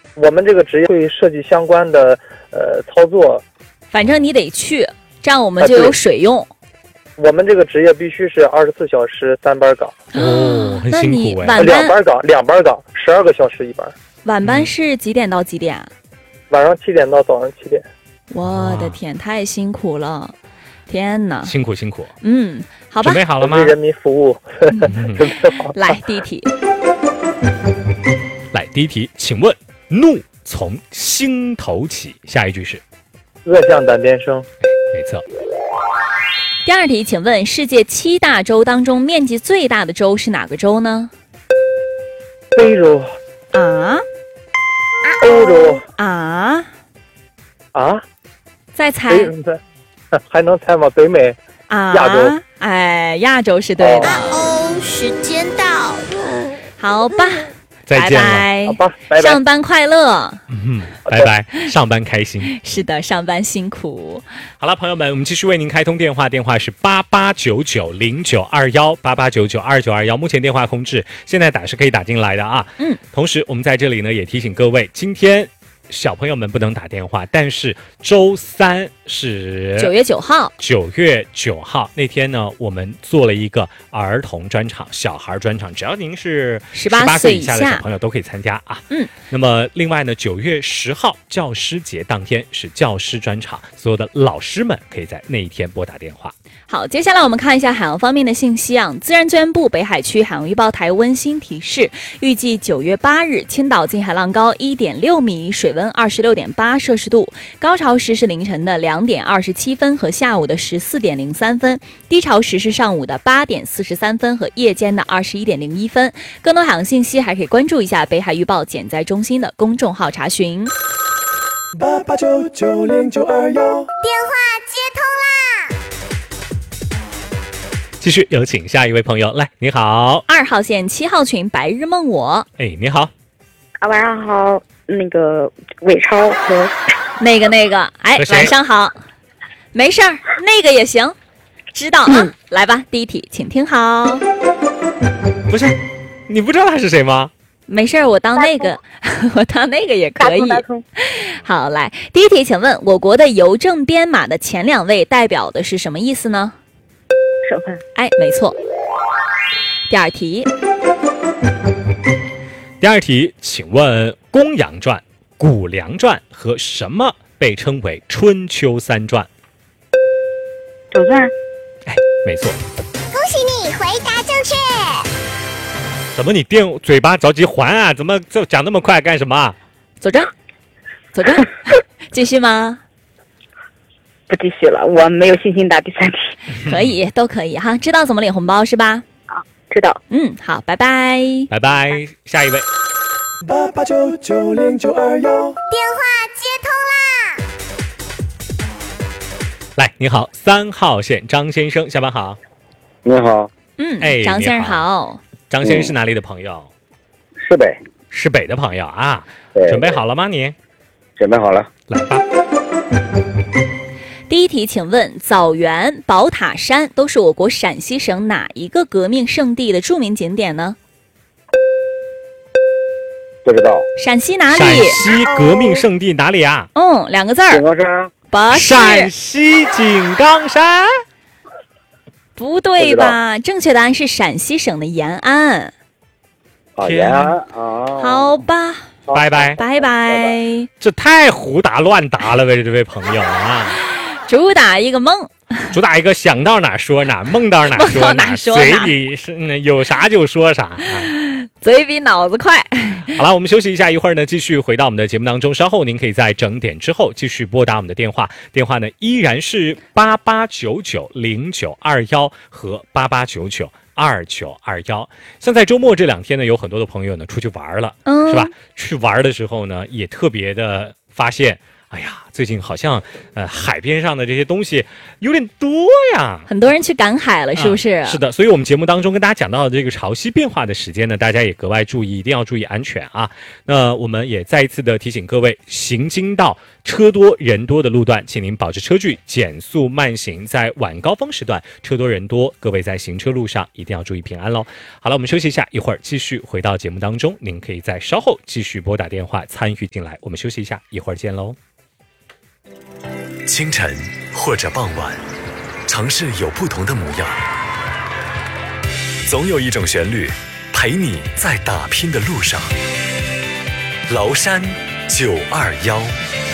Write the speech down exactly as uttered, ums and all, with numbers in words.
我们这个职业会涉及相关的呃操作， 反正你得去，这样我们就有水用。啊、 我们这个职业必须是二十四小时三班岗。 哦，很辛苦哎。 两班岗，两班岗，十二个小时一班。 晚班是几点到几点啊？ 晚上七点到早上七点。 我的天，太辛苦了！天哪， 辛苦辛苦。 嗯，好吧。 准备好了吗？ 为人民服务。嗯、准备好。 来，第一题。 来，第一题，请问怒从心头起，下一句是？ 恶向胆边生。 没错。 第二题，请问世界七大洲当中面积最大的洲是哪个洲呢？ 非洲。 啊？ 欧洲。 啊？ 啊？ 再猜。 还能猜吗？北美。 啊？ 亚洲。 哎，亚洲是对的。 哦，时间到。 好吧。 再见了， 拜拜， 好吧，拜拜， 上班快乐。 嗯，拜拜，上班开心。 是的，上班辛苦。 好了，朋友们，我们继续为您开通电话，电话是八八九九零九二幺八八九九二九二幺，目前电话空置，现在打是可以打进来的啊。 嗯， 同时我们在这里呢也提醒各位，今天小朋友们不能打电话，但是周三是九月九号， 九月九号那天呢，我们做了一个儿童专场、小孩专场，只要您是十八岁以下的小朋友都可以参加啊。 嗯， 那么另外呢，九月十号教师节当天是教师专场，所有的老师们可以在那一天拨打电话。 好，接下来我们看一下海洋方面的信息啊。自然资源部北海区海洋预报台温馨提示，预计九月八日青岛近海浪高一点六米，水温二十六点八摄氏度，高潮时是凌晨的两点二十七分和下午的十四点零三分，低潮时是上午的八点四十三分和夜间的二十一点零一分。更多海洋信息还可以关注一下北海预报减灾中心的公众号查询。 八八九九零九二幺，电话接通啦！ 继续有请下一位朋友来，你好， 二号线七号群白日梦我。 哎，你好啊，晚上好，那个伟超和那个那个，哎，晚上好，没事儿，那个也行，知道啊、嗯。来吧，第一题，请听好。 不是，你不知道他是谁吗？ 没事儿，我当那个，我当那个也可以。好，来，第一题，请问我国的邮政编码的前两位代表的是什么意思呢？ 省份。 哎，没错。第二题。 第二题，请问公羊传、谷梁传和什么被称为春秋三传？ 左传。 哎，没错。 恭喜你回答正确。 怎么你电嘴巴着急还啊？怎么就讲那么快干什么？ 左传，左传，继续吗？ 不继续了，我没有信心答第三题。 可以，都可以哈。知道怎么领红包是吧？ 啊，知道。 嗯，好，拜拜， 拜拜。下一位。 八八九九零九二幺， 电话接通啦！来，你好，三号线张先生，下班好。 你好。 嗯， 哎， 张先生好。 张先生是哪里的朋友？ 市北。 市北的朋友啊。 对。 准备好了吗？你？ 准备好了。 来吧。 第一题，请问枣园、宝塔山都是我国陕西省哪一个革命圣地的著名景点呢？ 不知道。 陕西哪里？ 陕西革命圣地哪里啊？ 嗯，两个字儿。 井冈山。 不是。 陕西井冈山？ 不对吧？正确答案是陕西省的延安。 啊，延安啊。 好吧。 拜拜。 拜拜。 这太胡答乱答了呗，这位朋友啊。 主打一个梦， 主打一个想到哪说哪，梦到哪说哪，嘴里是有啥就说啥， 嘴比脑子快。 好了，我们休息一下，一会儿呢继续回到我们的节目当中。稍后您可以在整点之后继续拨打我们的电话，电话呢依然是八八九九零九二幺和八八九九二九二幺。像在周末这两天呢，有很多的朋友呢出去玩了， 嗯， 是吧？去玩的时候呢，也特别的发现，哎呀。 最近好像呃海边上的这些东西有点多呀， 很多人去赶海了，是不是？ 啊、是的，所以我们节目当中跟大家讲到的这个潮汐变化的时间呢，大家也格外注意，一定要注意安全啊。那我们也再一次的提醒各位，行经到车多人多的路段，请您保持车距，减速慢行。在晚高峰时段，车多人多，各位在行车路上一定要注意平安喽。好了，我们休息一下，一会儿继续回到节目当中，您可以在稍后继续拨打电话参与进来。我们休息一下，一会儿见喽。 清晨或者傍晚，城市有不同的模样，总有一种旋律陪你在打拼的路上。崂山九二幺。